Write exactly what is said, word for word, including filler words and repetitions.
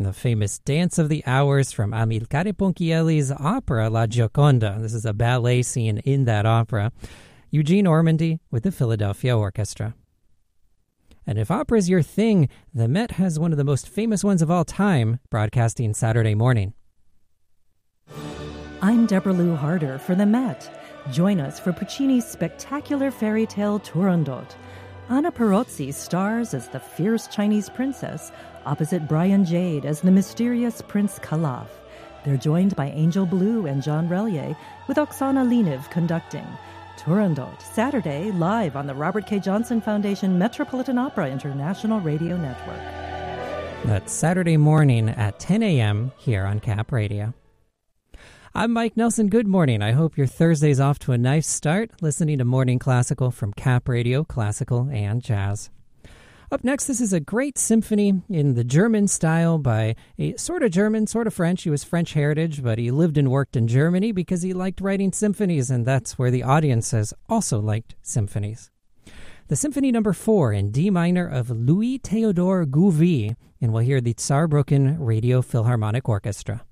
The famous Dance of the Hours from Amilcare Ponchielli's opera La Gioconda. This is a ballet scene in that opera. Eugene Ormandy with the Philadelphia Orchestra. And if opera is your thing, the Met has one of the most famous ones of all time, broadcasting Saturday morning. I'm Deborah Lou Harder for the Met. Join us for Puccini's spectacular fairy tale Turandot. Anna Perozzi stars as the fierce Chinese princess, opposite Brian Jade as the mysterious Prince Calaf. They're joined by Angel Blue and John Relier, with Oksana Leniv conducting. Turandot, Saturday, live on the Robert K. Johnson Foundation Metropolitan Opera International Radio Network. That's Saturday morning at ten a.m. here on Cap Radio. I'm Mike Nelson. Good morning. I hope your Thursday's off to a nice start, listening to Morning Classical from Cap Radio, classical and jazz. Up next, this is a great symphony in the German style by a sort of German, sort of French. He was French heritage, but he lived and worked in Germany because he liked writing symphonies, and that's where the audience has also liked symphonies. The Symphony Number Four in D minor of Louis Theodore Gouvy, and we'll hear the Saarbrücken Radio Philharmonic Orchestra.